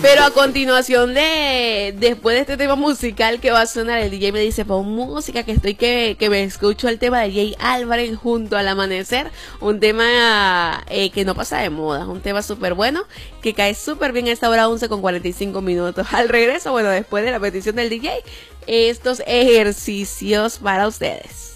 Pero a continuación después de este tema musical que va a sonar, el DJ me dice, pon música que estoy que me escucho el tema de Jay Álvarez junto al amanecer, un tema que no pasa de moda, un tema súper bueno, que cae súper bien a esta hora 11:45. Al regreso, bueno, después de la petición del DJ, estos ejercicios para ustedes.